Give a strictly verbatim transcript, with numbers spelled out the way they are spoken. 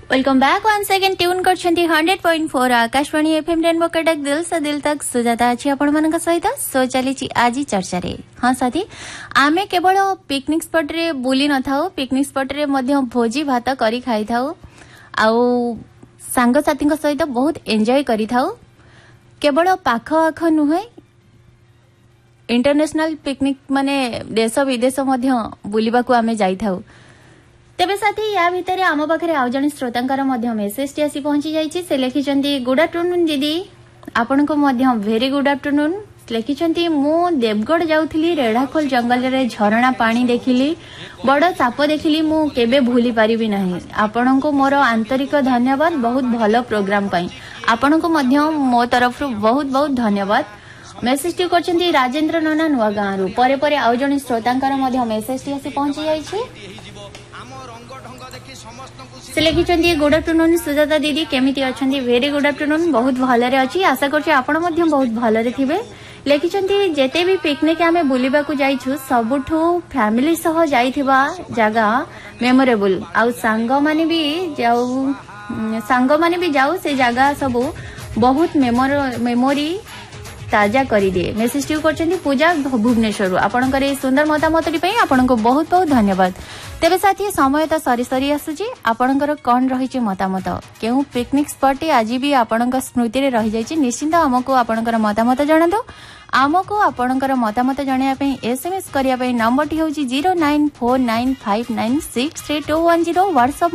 Welcome back one second tune करछंती hundred point four Akashvani FM rainbow Cuttack दिल से दिल तक सुजाता अछि आपण मानक सहित सो चली आज चर्चा रे। हाँ साथी आमे केवल पिकनिक स्पॉट रे बुली न थाओ पिकनिक स्पॉट रे मध्य भोजी भात करी खाई थाओ आउ सांग साथी सहित बहुत एंजॉय करी थाओ। केवल पाख आख नुहे इंटरनेशनल पिकनिक माने देश विदेश मध्य बुलिबा को आमे जाई थाओ। तेबे साथी या भितर आम पाखे आउ जन श्रोतांकर मेसेज टी आसी पहुंची जाइए। से लिखिं गुड आफ्टरनून दीदी आपण को वेरी गुड आफ्टरनून। लिखिं मु देवगढ़ जाऊली रेढ़ाखोल जंगल रे झरणा पानी देखिली बड़ साप देखिली मु केबे भूली पारिबी नहीं। आपण को मोर आंतरिक धन्यवाद बहुत भल प्रोग्राम पाई आपण को मो तरफ बहुत बहुत धन्यवाद। मेसेज टी करछंती राजेंद्र नना नुआ गाँव रु परे परे आउ जन श्रोतांकर मेसेज टी आसी पहुंची जाइए। से लिखिं गुड आफ्टरनून सुजाता दीदी केमिति अछंती वेरी गुड आफ्टरनून बहुत भलरे अछि आशा करछि आपण मध्य बहुत भलरे थिबे। लिखिं जेते भी पिकनिक आमे बुलिबा को जाइछु सबुठु फैमिली सह जाइथिबा जगह मेमोरेबल आउ सांग माने भी जाऊ सांग माने भी जाऊ से जगह सब बहुत मेमोरी ताजा करी दिए। मेसेज टी करछंती पूजा भुवनेश्वर आपणकर ए सुंदर मतामतटी पई आपण को बहुत बहुत धन्यवाद। तेबे साथी समय तो सरी सरी आसुची आपणकर कौन रही मतामत केउ पिकनिक स्पॉट आज भी आपण स्मृति रे रही जाइए निश्चिंत आमको आपणकर मतामत जणातु। आमको आपणकर मतामत जणाया पई एसएमएस करिया पई नंबर टी होची zero nine four nine five nine six three to one zero WhatsApp